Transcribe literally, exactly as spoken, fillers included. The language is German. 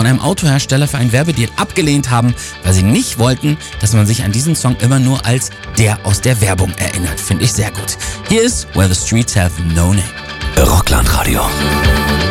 einem Autohersteller für einen Werbedeal abgelehnt haben, weil sie nicht wollten, dass man sich an diesen Song immer nur als der aus der Werbung erinnert. Finde ich sehr gut. Hier ist Where the Streets Have No Name. Rockland Radio.